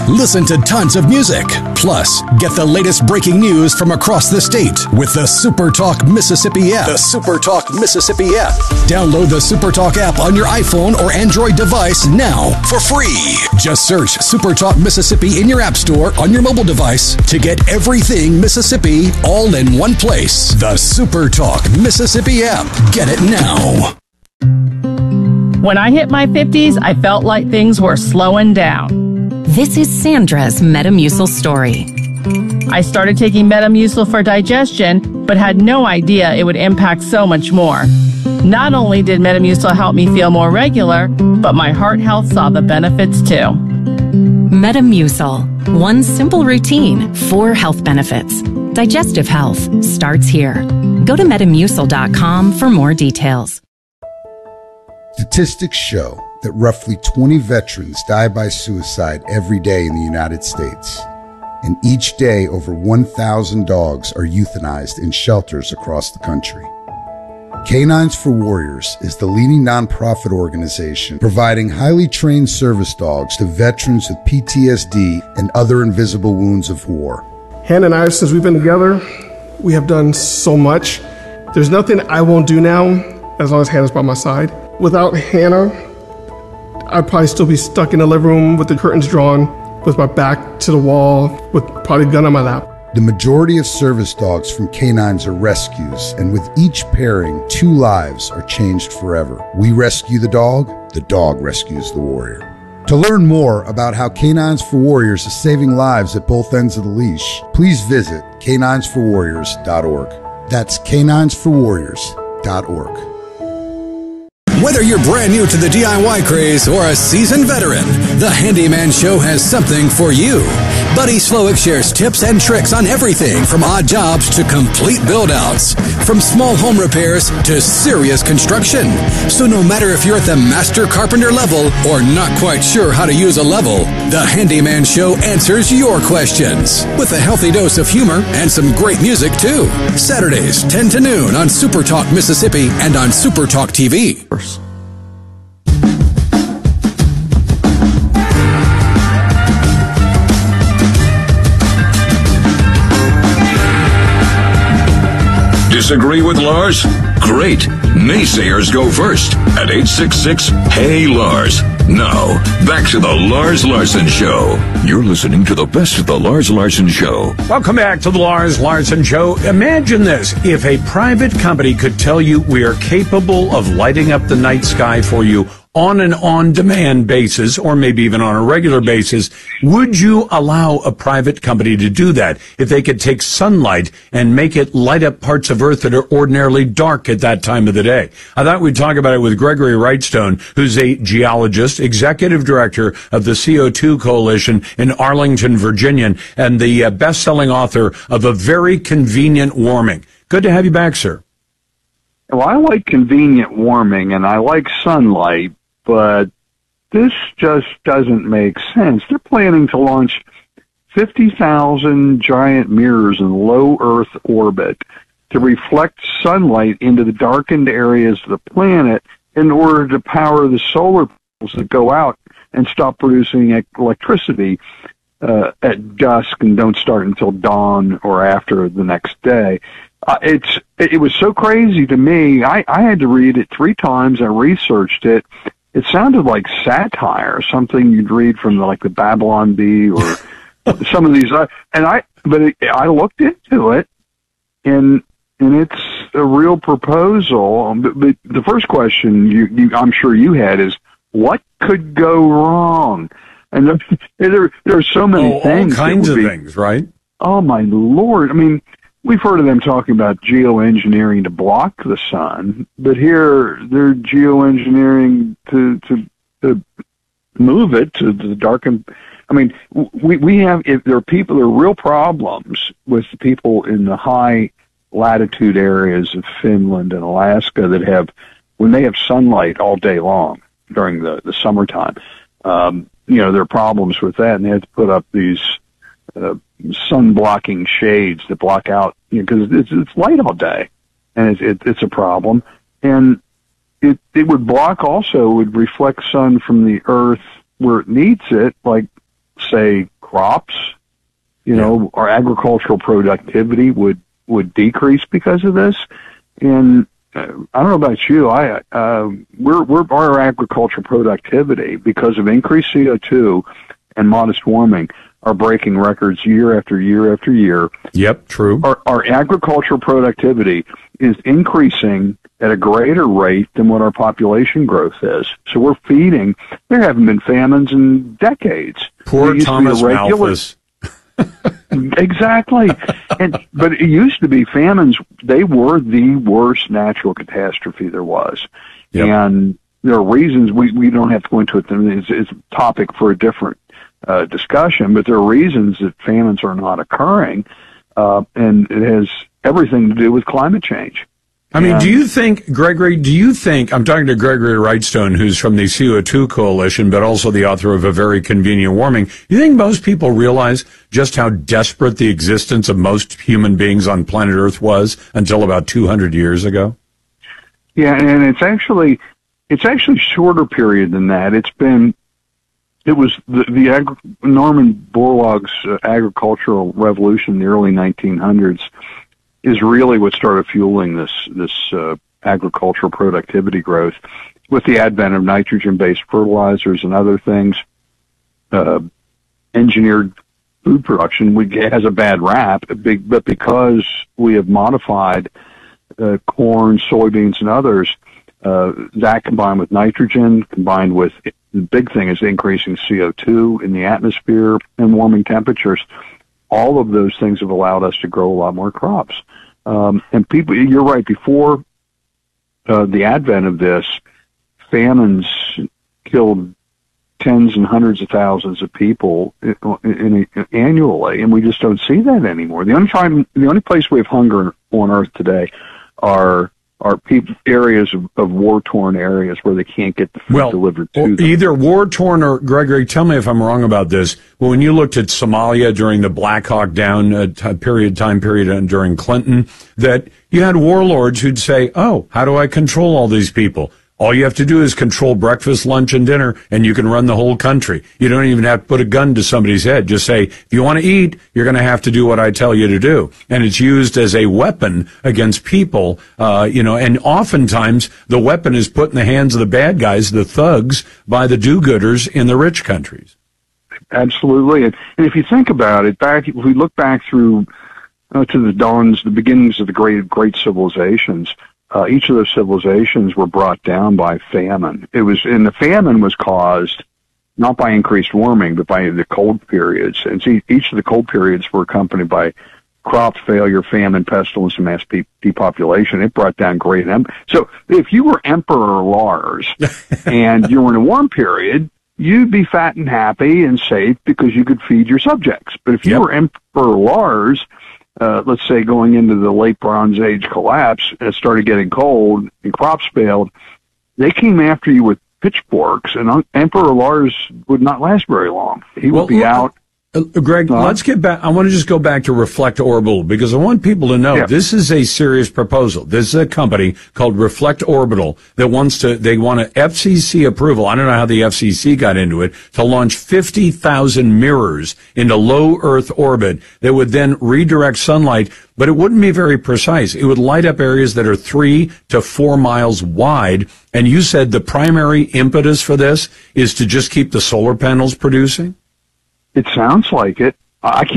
Listen to tons of music. Plus, get the latest breaking news from across the state with the SuperTalk Mississippi app. The SuperTalk Mississippi app. Download the SuperTalk app on your iPhone or Android device now for free. Just search SuperTalk Mississippi in your app store on your mobile device to get everything Mississippi all in one place. The SuperTalk Mississippi app. Get it now. When I hit my 50s, I felt like things were slowing down. This is Sandra's Metamucil story. I started taking Metamucil for digestion, but had no idea it would impact so much more. Not only did Metamucil help me feel more regular, but my heart health saw the benefits too. Metamucil. One simple routine, 4 health benefits. Digestive health starts here. Go to Metamucil.com for more details. Statistics show that roughly 20 veterans die by suicide every day in the United States. And each day, over 1,000 dogs are euthanized in shelters across the country. Canines for Warriors is the leading nonprofit organization providing highly trained service dogs to veterans with PTSD and other invisible wounds of war. Hannah and I, since we've been together, we have done so much. There's nothing I won't do now as long as Hannah's by my side. Without Hannah, I'd probably still be stuck in the living room with the curtains drawn, with my back to the wall, with probably a gun on my lap. The majority of service dogs from canines are rescues, and with each pairing, 2 lives are changed forever. We rescue the dog rescues the warrior. To learn more about how Canines for Warriors is saving lives at both ends of the leash, please visit caninesforwarriors.org. That's caninesforwarriors.org. Whether you're brand new to the DIY craze or a seasoned veteran, the Handyman Show has something for you. Buddy Slowick shares tips and tricks on everything from odd jobs to complete build-outs, from small home repairs to serious construction. So no matter if you're at the master carpenter level or not quite sure how to use a level, the Handyman Show answers your questions with a healthy dose of humor and some great music too. Saturdays, 10 to noon on SuperTalk Mississippi and on SuperTalk TV. Disagree with Lars? Great. Naysayers go first at 866-HEY-LARS. Now, back to the Lars Larson Show. You're listening to the best of the Lars Larson Show. Welcome back to the Lars Larson Show. Imagine this. If a private company could tell you we are capable of lighting up the night sky for you on an on-demand basis, or maybe even on a regular basis, would you allow a private company to do that if they could take sunlight and make it light up parts of Earth that are ordinarily dark at that time of the day? I thought we'd talk about it with Gregory Wrightstone, who's a geologist, executive director of the CO2 Coalition in Arlington, Virginia, and the best-selling author of A Very Convenient Warming. Good to have you back, sir. Well, I like convenient warming and I like sunlight, but this just doesn't make sense. They're planning to launch 50,000 giant mirrors in low Earth orbit to reflect sunlight into the darkened areas of the planet in order to power the solar panels that go out and stop producing electricity at dusk and don't start until dawn or after the next day. It was so crazy to me. I had to read it 3 times. I researched it. It sounded like satire, something you'd read from the Babylon Bee or some of these. I looked into it, and it's a real proposal. But the first question I'm sure you had is, what could go wrong? And there are so many things. All kinds of things, right? Oh my Lord! I mean, we've heard of them talking about geoengineering to block the sun, but here they're geoengineering to move it to the darkened. I mean, we have, if there are real problems with the people in the high latitude areas of Finland and Alaska that have, when they have sunlight all day long during the summertime, there are problems with that, and they have to put up these sun blocking shades that block out, because it's light all day, and it's a problem. And it would block, also would reflect sun from the Earth where it needs it, like say crops, our agricultural productivity would decrease because of this. And I don't know about you, our agricultural productivity, because of increased CO2 and modest warming, are breaking records year after year after year. Yep, true. Our agricultural productivity is increasing at a greater rate than what our population growth is. So we're feeding. There haven't been famines in decades. Poor Thomas Malthus. Exactly. But it used to be famines. They were the worst natural catastrophe there was. Yep. And there are reasons we don't have to go into it. It's a topic for a different discussion, but there are reasons that famines are not occurring. And it has everything to do with climate change. I mean, do you think, I'm talking to Gregory Wrightstone, who's from the CO2 Coalition, but also the author of A Very Convenient Warming. Do you think most people realize just how desperate the existence of most human beings on planet Earth was until about 200 years ago? Yeah, and it's actually shorter period than that. It was Norman Borlaug's agricultural revolution in the early 1900s is really what started fueling this agricultural productivity growth. With the advent of nitrogen-based fertilizers and other things, engineered food production has a bad rap, but because we have modified corn, soybeans, and others, that combined with nitrogen, combined with the big thing is increasing CO2 in the atmosphere and warming temperatures, all of those things have allowed us to grow a lot more crops. And people, you're right, before the advent of this, famines killed tens and hundreds of thousands of people annually, and we just don't see that anymore. The only place we have hunger on Earth today are areas of war-torn areas where they can't get the food delivered to them. Either war-torn or, Gregory, tell me if I'm wrong about this, but when you looked at Somalia during the Black Hawk Down time period and during Clinton, that you had warlords who'd say, how do I control all these people? All you have to do is control breakfast, lunch, and dinner, and you can run the whole country. You don't even have to put a gun to somebody's head. Just say, if you want to eat, you're going to have to do what I tell you to do. And it's used as a weapon against people, and oftentimes the weapon is put in the hands of the bad guys, the thugs, by the do-gooders in the rich countries. Absolutely. And if you think about it, if we look back through to the beginnings of the great civilizations, each of those civilizations were brought down by famine. The famine was caused not by increased warming, but by the cold periods. And each of the cold periods were accompanied by crop failure, famine, pestilence, and mass depopulation. It brought down great So if you were Emperor Lars and you were in a warm period, you'd be fat and happy and safe because you could feed your subjects. But if you were Emperor Lars, let's say going into the late Bronze Age collapse, and it started getting cold and crops failed, they came after you with pitchforks, and Emperor Lars would not last very long. He would be out. Greg, let's get back. I want to just go back to Reflect Orbital because I want people to know this is a serious proposal. This is a company called Reflect Orbital that they want an FCC approval. I don't know how the FCC got into it to launch 50,000 mirrors into low Earth orbit that would then redirect sunlight, but it wouldn't be very precise. It would light up areas that are 3 to 4 miles wide. And you said the primary impetus for this is to just keep the solar panels producing? It sounds like it. Like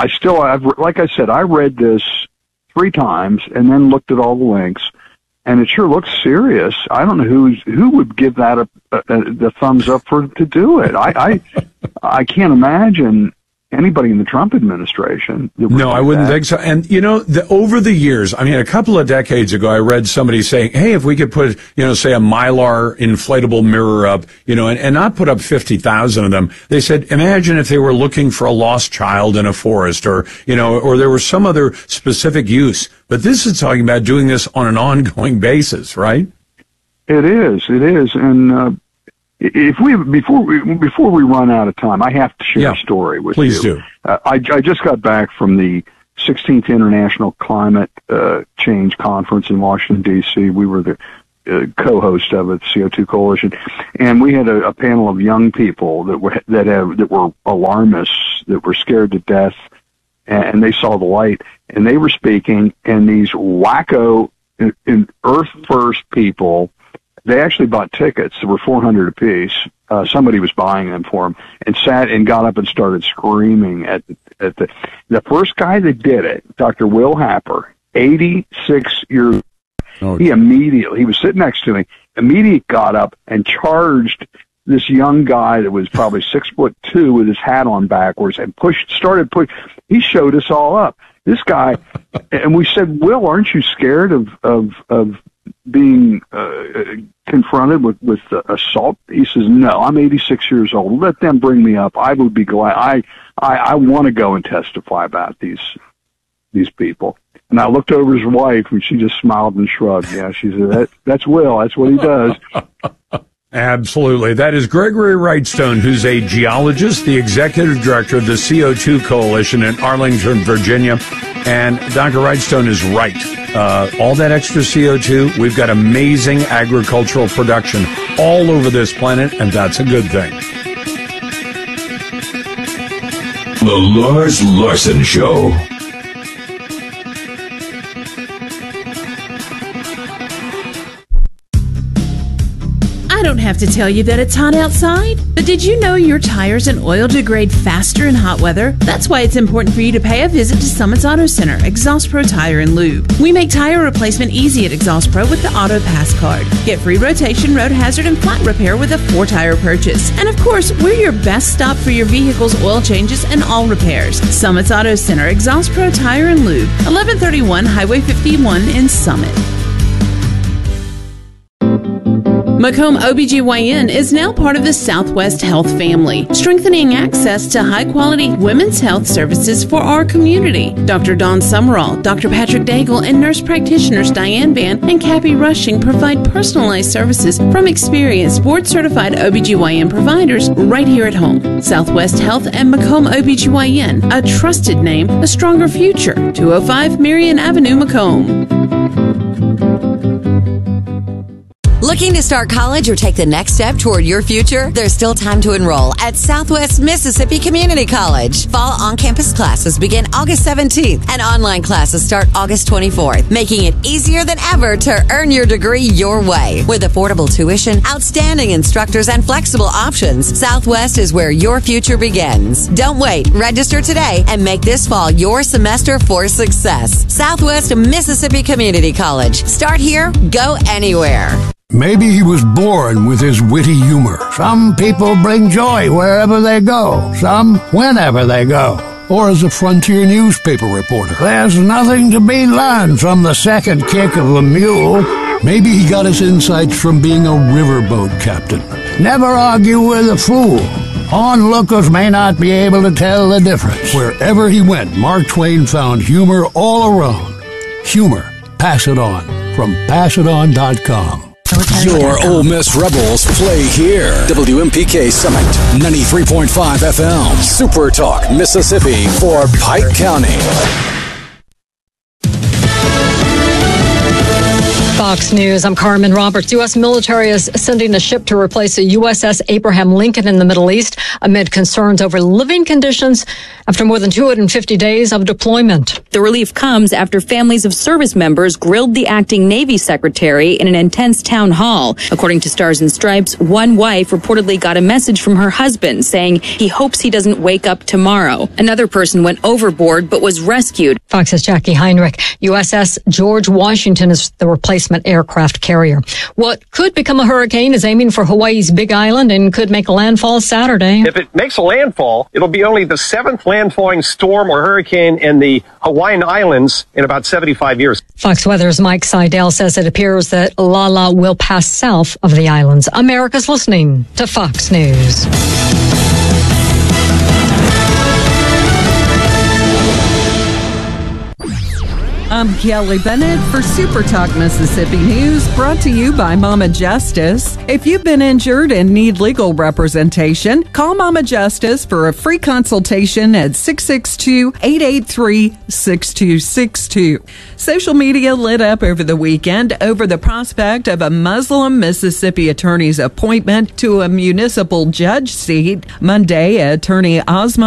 I said, I read this 3 times and then looked at all the links, and it sure looks serious. I don't know who would give that the thumbs up to do it. I can't imagine anybody in the Trump administration. No, I wouldn't think so. And, over the years, a couple of decades ago, I read somebody saying, hey, if we could put, say a Mylar inflatable mirror up, and not put up 50,000 of them. They said, imagine if they were looking for a lost child in a forest or there was some other specific use. But this is talking about doing this on an ongoing basis, right? It is. And, before we run out of time, I have to share a story with you. Please do. I just got back from the 16th International Climate Change Conference in Washington, D.C. We were the co-host of it, CO2 Coalition, and we had a panel of young people that were alarmists that were scared to death, and they saw the light, and they were speaking, and these wacko in Earth First people, they actually bought tickets. There were 400 apiece. Somebody was buying them for them, and sat and got up and started screaming at the first guy that did it, Dr. Will Happer, 86 years old. Oh. He was sitting next to me, immediately got up and charged this young guy that was probably 6'2" with his hat on backwards and started pushing. He showed us all up. This guy, and we said, Will, aren't you scared of being confronted with assault? He says, no, I'm 86 years old. Let them bring me up. I would be glad. I want to go and testify about these people. And I looked over his wife, and she just smiled and shrugged. Yeah, she said, that's Will. That's what he does. Absolutely. That is Gregory Wrightstone, who's a geologist, the executive director of the CO2 Coalition in Arlington, Virginia. And Dr. Wrightstone is right. All that extra CO2, we've got amazing agricultural production all over this planet, and that's a good thing. The Lars Larson Show. I don't have to tell you that it's hot outside, but did you know your tires and oil degrade faster in hot weather? That's why it's important for you to pay a visit to Summit's Auto Center, Exhaust Pro Tire and Lube. We make tire replacement easy at Exhaust Pro with the Auto Pass card. Get free rotation, road hazard, and flat repair with a 4-tire purchase. And of course, we're your best stop for your vehicle's oil changes and all repairs. Summit's Auto Center, Exhaust Pro Tire and Lube, 1131 Highway 51 in Summit. Macomb OBGYN is now part of the Southwest Health family, strengthening access to high-quality women's health services for our community. Dr. Dawn Summerall, Dr. Patrick Daigle, and nurse practitioners Diane Van and Cappy Rushing provide personalized services from experienced board-certified OBGYN providers right here at home. Southwest Health and Macomb OBGYN, a trusted name, a stronger future. 205 Marion Avenue, Macomb. Looking to start college or take the next step toward your future? There's still time to enroll at Southwest Mississippi Community College. Fall on-campus classes begin August 17th and online classes start August 24th, making it easier than ever to earn your degree your way. With affordable tuition, outstanding instructors, and flexible options, Southwest is where your future begins. Don't wait. Register today and make this fall your semester for success. Southwest Mississippi Community College. Start here, go anywhere. Maybe he was born with his witty humor. Some people bring joy wherever they go, some whenever they go. Or as a frontier newspaper reporter. There's nothing to be learned from the second kick of a mule. Maybe he got his insights from being a riverboat captain. Never argue with a fool. Onlookers may not be able to tell the difference. Wherever he went, Mark Twain found humor all around. Humor. Pass it on. From PassItOn.com. Your Ole Miss Rebels play here. WMPK Summit, 93.5 FM. Super Talk, Mississippi for Pike County. Fox News, I'm Carmen Roberts. U.S. military is sending a ship to replace a USS Abraham Lincoln in the Middle East amid concerns over living conditions after more than 250 days of deployment. The relief comes after families of service members grilled the acting Navy secretary in an intense town hall. According to Stars and Stripes, one wife reportedly got a message from her husband saying he hopes he doesn't wake up tomorrow. Another person went overboard but was rescued. Fox's Jackie Heinrich. USS George Washington is the replacement aircraft carrier. What could become a hurricane is aiming for Hawaii's Big Island and could make a landfall Saturday. If it makes a landfall, it'll be only the 7th landfalling storm or hurricane in the Hawaiian Islands in about 75 years. Fox Weather's Mike Seidel says it appears that Lala will pass south of the islands. America's listening to Fox News. I'm Kelly Bennett for Super Talk Mississippi News, brought to you by Mama Justice. If you've been injured and need legal representation, call Mama Justice for a free consultation at 662-883-6262. Social media lit up over the weekend over the prospect of a Muslim Mississippi attorney's appointment to a municipal judge seat. Monday, attorney Osman